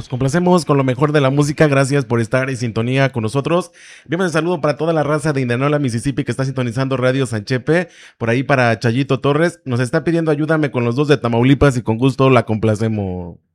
Los complacemos con lo mejor de la música. Gracias por estar en sintonía con nosotros. Bien, un saludo para toda la raza de Indianola, Mississippi, que está sintonizando Radio Sanchepe. Por ahí para Chayito Torres. Nos está pidiendo ayúdame con los dos de Tamaulipas y con gusto la complacemos.